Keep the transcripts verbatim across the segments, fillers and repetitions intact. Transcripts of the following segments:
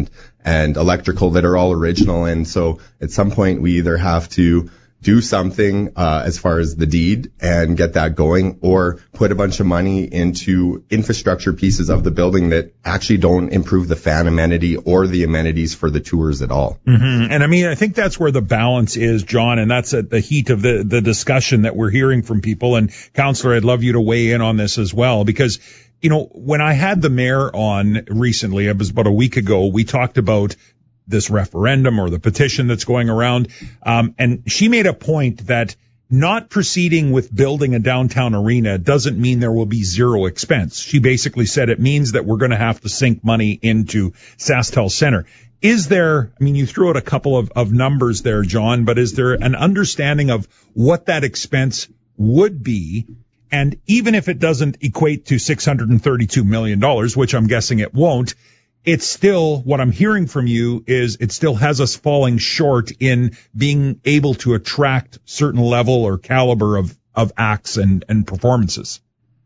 and and electrical that are all original. And so at some point we either have to do something uh, as far as the deed and get that going, or put a bunch of money into infrastructure pieces of the building that actually don't improve the fan amenity or the amenities for the tours at all. Mm-hmm. And I mean, I think that's where the balance is, John, and that's at the heat of the, the discussion that we're hearing from people. And Councillor, I'd love you to weigh in on this as well, because, you know, when I had the mayor on recently, it was about a week ago, we talked about this referendum or the petition that's going around. Um, and she made a point that not proceeding with building a downtown arena doesn't mean there will be zero expense. She basically said it means that we're going to have to sink money into SaskTel Centre. Is there, I mean, you threw out a couple of, of numbers there, John, but is there an understanding of what that expense would be? And even if it doesn't equate to six hundred thirty-two million dollars, which I'm guessing it won't, it's still, what I'm hearing from you is it still has us falling short in being able to attract certain level or caliber of, of acts and, and performances.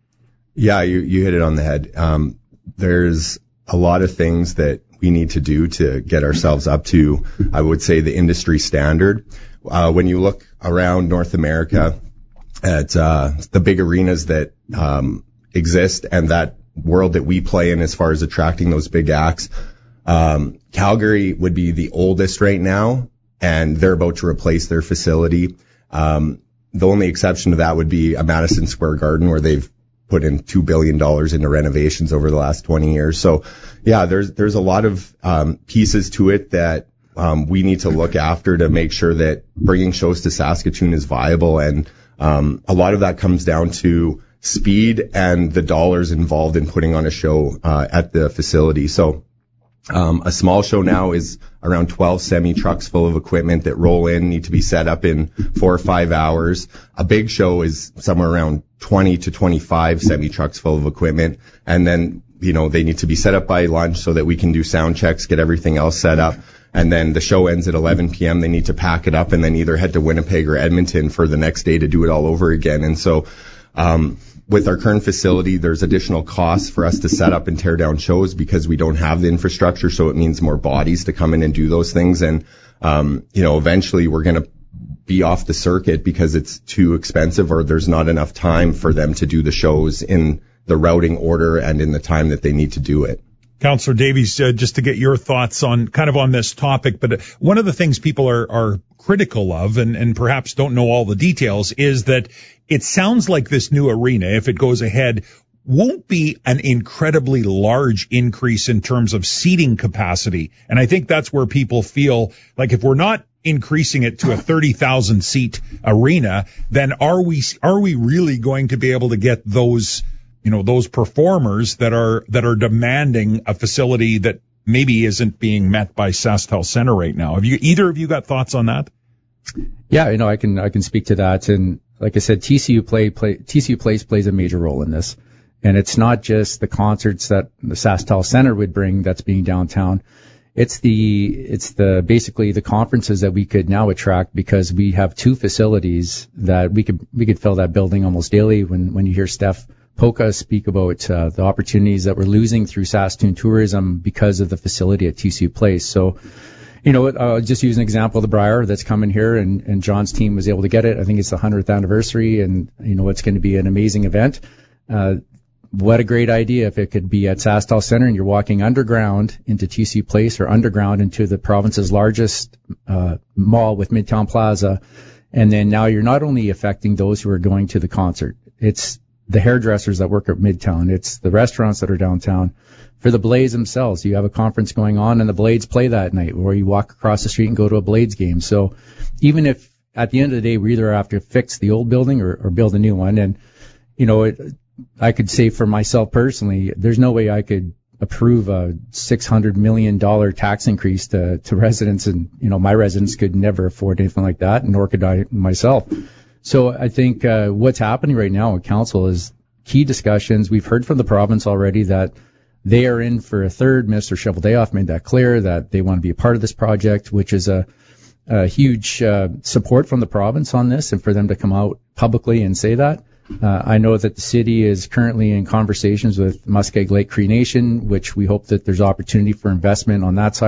Yeah, you, you hit it on the head. Um, there's a lot of things that we need to do to get ourselves up to, I would say, the industry standard. Uh, when you look around North America at uh, the big arenas that um, exist and that world that we play in as far as attracting those big acts, um, Calgary would be the oldest right now, and they're about to replace their facility. Um, the only exception to that would be a Madison Square Garden, where they've put in two billion dollars into renovations over the last twenty years. So yeah, there's, there's a lot of, um, pieces to it that, um, we need to look after to make sure that bringing shows to Saskatoon is viable. And, um, a lot of that comes down to speed and the dollars involved in putting on a show uh, at the facility. So um, a small show now is around twelve semi-trucks full of equipment that roll in, need to be set up in four or five hours. A big show is somewhere around twenty to twenty-five semi-trucks full of equipment. And then, you know, they need to be set up by lunch so that we can do sound checks, get everything else set up. And then the show ends at eleven p.m. They need to pack it up and then either head to Winnipeg or Edmonton for the next day to do it all over again. And so Um, with our current facility, there's additional costs for us to set up and tear down shows because we don't have the infrastructure. So it means more bodies to come in and do those things. And, um, you know, eventually we're going to be off the circuit because it's too expensive or there's not enough time for them to do the shows in the routing order and in the time that they need to do it. Councillor Davies, uh, just to get your thoughts on kind of on this topic, but one of the things people are, are critical of and, and perhaps don't know all the details is that it sounds like this new arena, if it goes ahead, won't be an incredibly large increase in terms of seating capacity. And I think that's where people feel like if we're not increasing it to a thirty thousand seat arena, then are we, are we really going to be able to get those, you know, those performers that are, that are demanding a facility that maybe isn't being met by SaskTel Centre right now? Have you, either of you got thoughts on that? Yeah, you know, I can, I can speak to that. And like I said, T C U play, play, T C U Place plays a major role in this. And it's not just the concerts that the SaskTel Centre would bring that's being downtown. It's the, it's the, basically the conferences that we could now attract because we have two facilities that we could, we could fill that building almost daily. When, when you hear Steph Polka speak about uh, the opportunities that we're losing through Saskatoon tourism because of the facility at T C U Place. So, you know, uh, just use an example of the Briar that's coming here, and, and John's team was able to get it. I think it's the one hundredth anniversary, and, you know, it's going to be an amazing event. Uh, what a great idea if it could be at SaskTel Centre and you're walking underground into T C U Place or underground into the province's largest uh, mall with Midtown Plaza. And then now you're not only affecting those who are going to the concert, it's the hairdressers that work at Midtown, it's the restaurants that are downtown. For the Blades themselves, you have a conference going on and the Blades play that night, or you walk across the street and go to a Blades game. So even if at the end of the day we either have to fix the old building or, or build a new one, and you know, it, I could say for myself personally, there's no way I could approve a six hundred million dollars tax increase to, to residents, and you know, my residents could never afford anything like that, nor could I myself. So I think uh, what's happening right now at council is key discussions. We've heard from the province already that they are in for a third. Minister Shovel-Dayoff made that clear that they want to be a part of this project, which is a, a huge uh, support from the province on this, and for them to come out publicly and say that. Uh, I know that the city is currently in conversations with Muskeg Lake Cree Nation, which we hope that there's opportunity for investment on that side.